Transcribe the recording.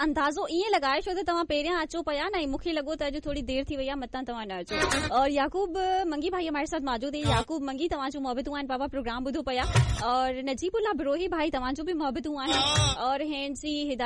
अंदाज़ो ईअं लॻाए छो त तव्हां पहिरियां अचो पिया न, मूंखे लॻो त अॼु थोड़ी देर थी वई आहे, मतां तव्हां न अचो। और याकूब मंगी भाई हमारे साथ मौजूद है। याकूब मंगी तव्हां जो मोहबतूं आहिनि, बाबा प्रोग्राम ॿुधो पिया। और नजीबुल्ला बिरोही भाई तव्हां जो बि मोहबतूं आहिनि। और हिन जी